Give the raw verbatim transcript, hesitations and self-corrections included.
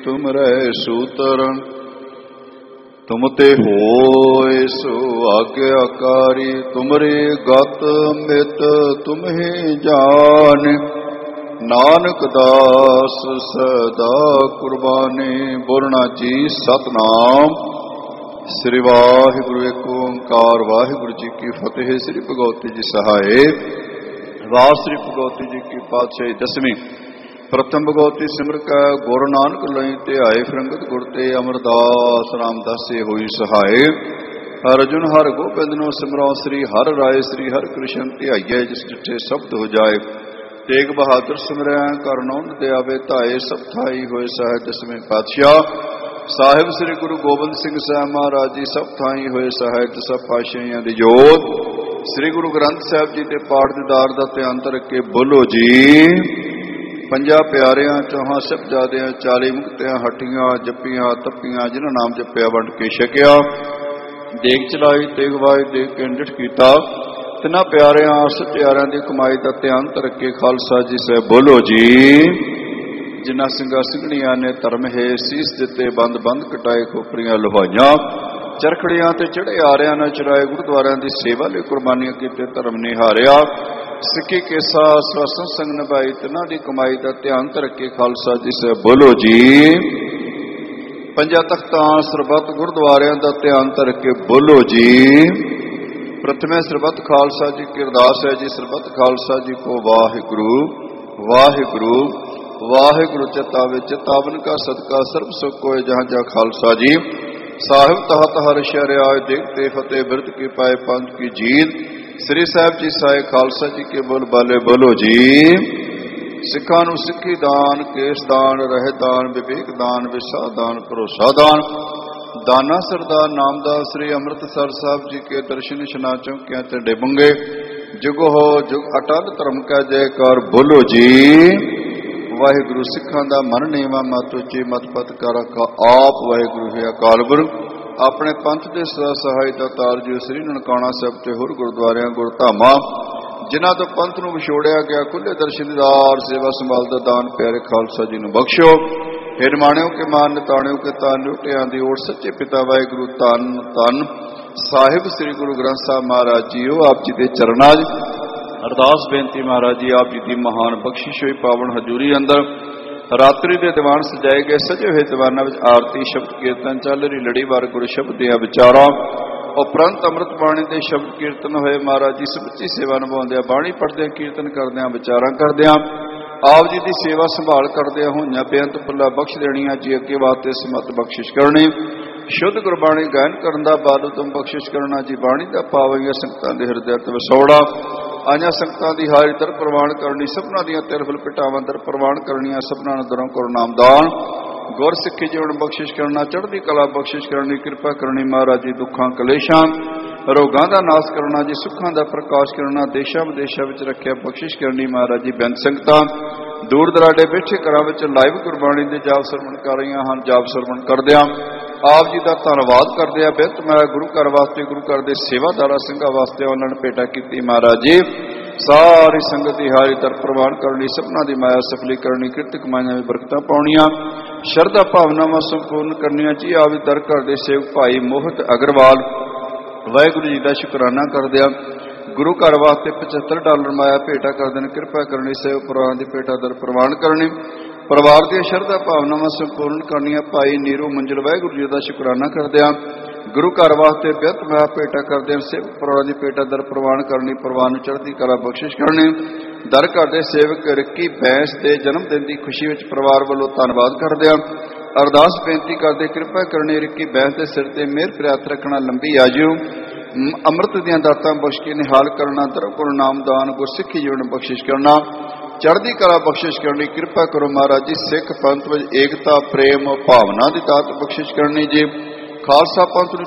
तुमरे सूतर। तुम ते होए सो आज्ञाकारी, तुमरे गत मित तुम्हें जान। नानक दास सदा कुर्बानी। बोलना जी सतनाम श्री वाहिगुरु। एक ओंकार वाहिगुरु जी की फतेह। श्री भगवती जी सहाय। वाह श्री भगवती जी की पातशाही दसवीं। प्रथम भगवती सिमर कै गुरु नानक लई ते आए। फिरंगत गुर ते अमरदास रामदास से होई सहाय। अर्जुन हर गोबिंद नो सिमरो, श्री हर राय श्री हर कृष्ण ध्याइए। जिस डिठे शब्द हो जाए, तेग बहादुर सिमरै कर नौन दे आवे धाए। सब थाई होए सहाय। दसवें पातशाह साहिब श्री गुरु गोबिंद सिंह साहब महाराज जी सब थाई होए सहाय। सब पातशाहियां दी जोत श्री गुरु ग्रंथ साहब जी के पाठ दीदार का ध्यान रख के बोलो जी। पंजा प्यारियां चौहां साहिबजादियां चाली मुक्तियां हटियां जपियां तपियां जिन्हां नाम जपिया वंड के छकिया। देख चलाई तेग वाई देख के निठ कीता। तिन्हां प्यारियां सत्यारियां दी कमाई का ध्यान रख के खालसा जी साहब बोलो जी। जिन्हां ਸਿੰਘਾਂ ਸਿੰਘਣੀਆਂ ने धर्म है सीस दिते बंद बंद कटाए खोपरियां लुहाइयां। चरखड़ियां ते चढ़े आरियां न चराए गुरुद्वारियां दी सेवा लई कुर्बानियां कीते धर्म निहारिया। सिक्की केसा स्वासन संग निभाई तिन्हां दी कमाई दा ध्यान रख के खालसा जी से बोलो जी। पंजा तख्तां सरबत गुरुद्वारियां दा ध्यान रख के बोलो जी। प्रथमे सरबत खालसा जी की अरदास है जी। सरबत खालसा जी को वाहिगुरु वाहिगुरु वाहिगुरु। चितावे चितावन का सदका सर्व सुख कोय जहाँ जहाँ खालसा जी। साहिब तहत हर शहर आए देखते फतेह बिरद की पाए पंथ की जीत। श्री साहिब जी साए खालसा जी के बोल बाले बोलो जी। सिखा नू सिखी दान केस दान रह दान विवेक दान विसा दान भरोसा दान। दाना सरदार नामदास श्री अमृतसर साहब जी के दर्शन इशना चौकियां ते डिबंगे। जुग हो जुग अटल धर्म का जयकार बोलो जी। वाहिगुरु सिखां दा मन नीवा मत उची मत पत कर रखा आप। वाहिगुरु है अकाल पुरख अपने पंथ के सदा सहायता तार जी। श्री ननकाना साहब ते होर गुरुद्वारियां गुरधामा जिन्हां तो पंथ नूं विछोड़िया गया खुले दर्शन दीदार सेवा संभाल दा दान प्यारे खालसा जी नूं बख्शो। फिर माणियों के मान निताणियों के तान लुटियां दी ओर सच्चे पिता वाहिगुरु तन तन साहिब श्री गुरु ग्रंथ साहब महाराज जी हो आप जी के चरणां अरदास बेनती। महाराज जी आप जी की महान बख्शिश हुई पावन हजूरी अंदर रात्रि के दीवान सजाए गए। सजे हुए दीवाना में आरती शब्द कीर्तन चल रही लड़ीवार गुरु शब्द दिया विचारा उपरंत अमृत बाणी के शब्द कीर्तन हुए। महाराज जी सच्ची सेवा निभाउंदे बाणी पढ़दे कीर्तन करदे विचारा करदे आप जी की सेवा संभाल करदे होइयां बेअंत फुल्ला बख्श देणियां जी। अगे वास्ते समत बख्शिश करनी शुद्ध गुरबाणी गायन करन दा बाल तुम बख्शिश करना जी। बाणी दा पावईयां संगतां दे हिरदे ते विसौड़ा आइया संगतां दी हारी दर प्रवान करनी। सबना दियां तिरफल पिटावां दर प्रवान करनियां। सबना नदरों करो नामदान गुर सिक्खी जीवन बख्शिश करना। चढ़दी कला बख्शिश करनी कृपा करनी। महाराज जी दुखां कलेशां रोगां दा नाश करना जी। सुखां दा प्रकाश करना। देशां विदेशां विच रखिया बख्शिश करनी। महाराज जी बेअंत संगतां दूर दराडे बैठे घरां विच लाइव गुरबाणी दे जाप सरवण कर रहीआं हन। जाप सरवण करदिआं आप जी का धन्नवाद करते हैं। बिरत मैं गुरु घर वास्ते गुरु घर के सेवादारा सिंघा वास्ते उन्होंने भेटा की। महाराज जी सारी संगत की हारी दर प्रवान करनी। सपना की माया सफली करनी। किरत कमाइयां में बरकतां पाउणियां। शरधा भावनावां संपूर्ण करनियां जी। आप दर घर के सेवक भाई मोहित अग्रवाल वाहिगुरु जी का शुकराना करदिआं गुरु घर वास्ते पचहत्तर डॉलर माया भेटा कर देन। कृपा करनी सेवक परिवार की भेटा दर प्रवान करनी। परिवार की शरधा भावनावां संपूर्ण करनियां। भाई नीरू मंजिल वाहिगुरु जी का शुकराना करदिआं गुरु घर वास्ते बेअंत माया भेटा करदे सेवक परिवार की भेटा दर प्रवान करनी। परिवार नूं चढ़दी कला बख्शिश करनी। दर घर के सेवक रिक्की बैंस के जन्मदिन की खुशी में परिवार वालों धन्नवाद करदिआं अरदास बेनती करते कृपा करनी। रिक्की बैंस के सिर ते मेहर प्रियात रखना। लंबी आयु अमृत दियां दातां बख्श के निहाल करना। धर्म गुरु नामदान गुरसिੱਖੀ जीवन बख्शिश करना। चढ़दी कला बख्शिश करनी। कृपा करो महाराज जी सिख पंथ में एकता प्रेम भावना की दात बख्शिश करनी जी। खालसा पंथ